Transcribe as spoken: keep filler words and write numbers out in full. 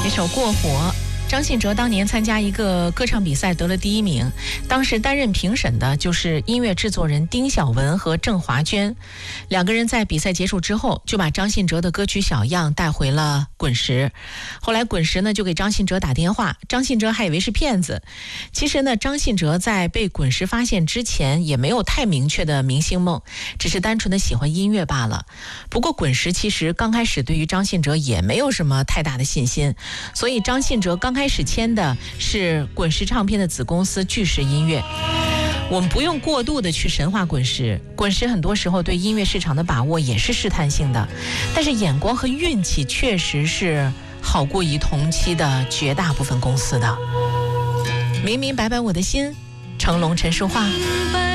一首《过火》。张信哲当年参加一个歌唱比赛得了第一名，当时担任评审的就是音乐制作人丁晓文和郑华娟。两个人在比赛结束之后就把张信哲的歌曲小样带回了滚石。后来滚石呢就给张信哲打电话，张信哲还以为是骗子。其实呢，张信哲在被滚石发现之前也没有太明确的明星梦，只是单纯的喜欢音乐罢了。不过滚石其实刚开始对于张信哲也没有什么太大的信心，所以张信哲刚开始签的是滚石唱片的子公司巨石音乐。我们不用过度的去神化滚石，滚石很多时候对音乐市场的把握也是试探性的，但是眼光和运气确实是好过于同期的绝大部分公司的。明明白白我的心，成龙陈淑桦。